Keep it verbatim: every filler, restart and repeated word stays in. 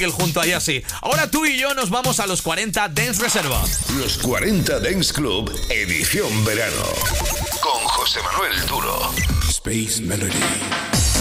junto a Yassi. Ahora tú y yo nos vamos a los cuarenta Dance Reserva. Los cuarenta Dance Club, edición verano. Con José Manuel Duro. Space Melody.